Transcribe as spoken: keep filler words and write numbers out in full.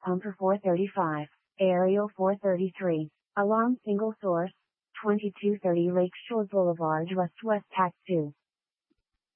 Pumper four thirty-five, Aerial four thirty-three, Alarm single source, twenty-two thirty Lakeshore Boulevard West West Tac two.